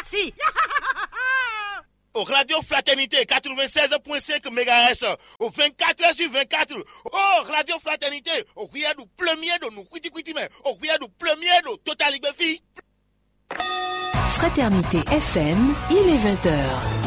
merci. Au Radio Fraternité 96.5 MHz, au 24h sur 24. Oh, Radio Fraternité, au rien du premier de nous, au rien du premier de Total Libefi. Fraternité FM, il est 20h.